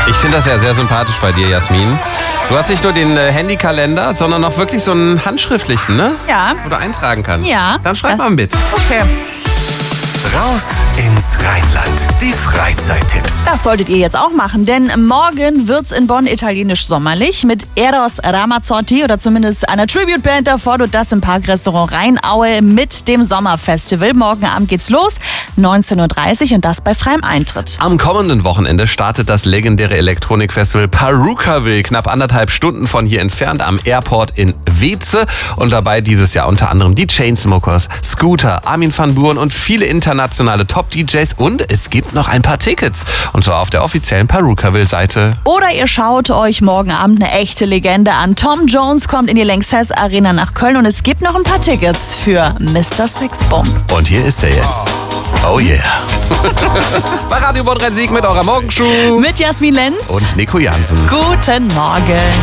Ich finde das ja sehr sympathisch bei dir, Jasmin. Du hast nicht nur den Handykalender, sondern auch wirklich so einen handschriftlichen, ne? Ja. Wo du eintragen kannst. Ja. Dann schreib mal mit. Okay. Raus ins Rheinland. Die Freizeittipps. Das solltet ihr jetzt auch machen, denn morgen wird's in Bonn italienisch sommerlich mit Eros Ramazzotti oder zumindest einer Tribute-Band davor und das im Parkrestaurant Rheinaue mit dem Sommerfestival. Morgen Abend geht's los, 19:30 Uhr und das bei freiem Eintritt. Am kommenden Wochenende startet das legendäre Elektronikfestival Perukaville, knapp 1,5 Stunden von hier entfernt am Airport in Weeze. Und dabei dieses Jahr unter anderem die Chainsmokers, Scooter, Armin van Buuren und viele internationale Top-DJs. Und es gibt noch ein paar Tickets. Und zwar auf der offiziellen Perukaville-Seite. Oder ihr schaut euch morgen Abend eine echte Legende an. Tom Jones kommt in die Lanxess Arena nach Köln und es gibt noch ein paar Tickets für Mr. Sexbomb. Und hier ist er jetzt. Oh yeah. Bei Radio Bonn Rhein-Sieg mit eurer Morgenshow. Mit Jasmin Lenz. Und Nico Jansen. Guten Morgen.